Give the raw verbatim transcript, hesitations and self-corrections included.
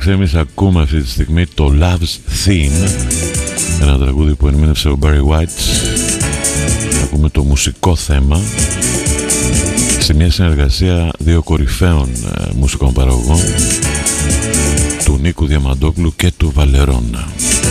Εντάξει, εμείς ακούμε αυτή τη στιγμή το Love's Theme, ένα τραγούδι που ερμήνευσε ο Barry White. Ακούμε το μουσικό θέμα σε μια συνεργασία δύο κορυφαίων ε, μουσικών παραγωγών, του Νίκου Διαμαντόπουλου και του Βαλερόνα.